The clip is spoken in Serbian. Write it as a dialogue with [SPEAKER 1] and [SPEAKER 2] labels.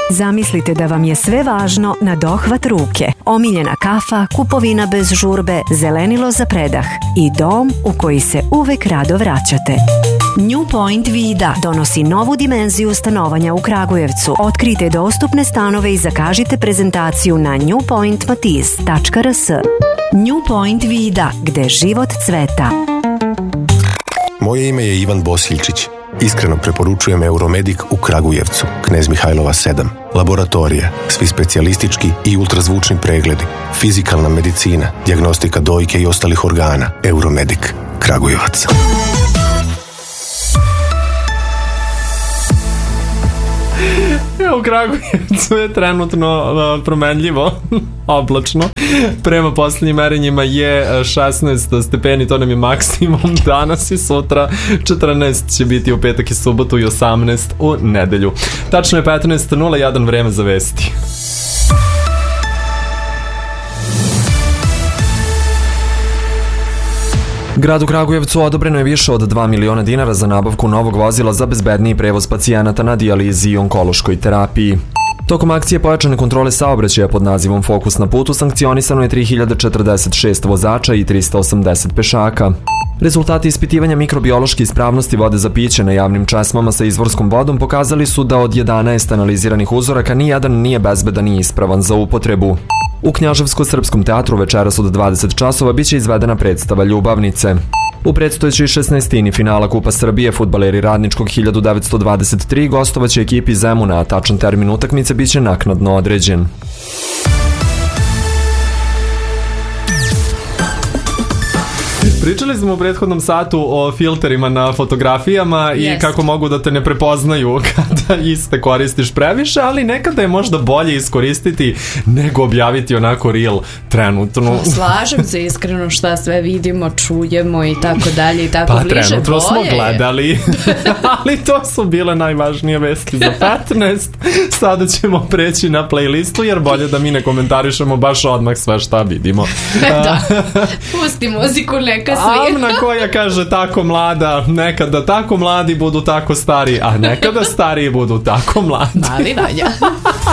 [SPEAKER 1] Zamislite da vam je sve važno na dohvat ruke. Omiljena kafa, kupovina bez žurbe, zelenilo za predah i dom u koji se uvek rado vraćate. New Point Vida donosi novu dimenziju stanovanja u Kragujevcu. Otkrijte dostupne stanove i zakažite prezentaciju na newpointmatiz.rs. New Point Vida, gde život cveta.
[SPEAKER 2] Moje ime je Ivan Bosiljčić. Iskreno preporučujem Euromedik u Kragujevcu, Knez Mihajlova 7. Laboratorije, svi specijalistički i ultrazvučni pregledi, fizikalna medicina, dijagnostika dojke i ostalih organa. Euromedik, Kragujevac.
[SPEAKER 3] U Kragujevcu je trenutno promenljivo, oblačno. Prema posljednjim merenjima je 16 stepeni, to nam je maksimum danas i sutra. 14 će biti u petak i subotu i 18 u nedelju. Tačno je 15:01, vreme za vesti. Gradu Kragujevcu odobreno je više od 2 miliona dinara za nabavku novog vozila za bezbedniji prevoz pacijenata na dijalizi i onkološkoj terapiji. Tokom akcije pojačane kontrole saobraćaja pod nazivom Fokus na putu sankcionisano je 3046 vozača i 380 pešaka. Rezultati ispitivanja mikrobiološke ispravnosti vode za piće na javnim česmama sa izvorskom vodom pokazali su da od 11 analiziranih uzoraka nijedan nije bezbedan i ispravan za upotrebu. U Knjaževsko-srpskom teatru večeras od 20 časova biće izvedena predstava Ljubavnice. U predstojećoj 16. finala Kupa Srbije fudbaleri Radničkog 1923 gostovaće ekipi Zemuna, a tačan termin utakmice biće naknadno određen. Pričali smo u prethodnom satu o filterima na fotografijama i kako mogu da te ne prepoznaju kada iste koristiš previše, ali nekada je možda bolje iskoristiti nego objaviti onako reel trenutno.
[SPEAKER 4] Slažem se iskreno, šta sve vidimo, čujemo i tako dalje i tako
[SPEAKER 3] pa,
[SPEAKER 4] bliže. Pa
[SPEAKER 3] trenutno smo gledali, ali to su bile najvažnije vesti za 15. Sada ćemo preći na playlistu jer bolje da mi ne komentarišemo baš odmah sve šta vidimo.
[SPEAKER 4] Da, pusti muziku, neka svi.
[SPEAKER 3] Amna koja kaže tako mlada, nekada tako mladi budu tako stari, a nekada stariji budu tako mladi.
[SPEAKER 4] Mali Vanja.